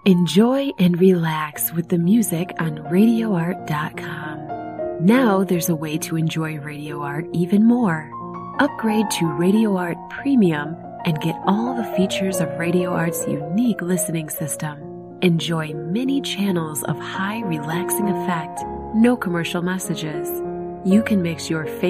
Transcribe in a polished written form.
Enjoy and relax with the music on RadioArt.com. Now there's a way to enjoy Radio Art even more. Upgrade to Radio Art Premium and get all the features of Radio Art's unique listening system. Enjoy many channels of high relaxing effect, no commercial messages. You can mix your favorite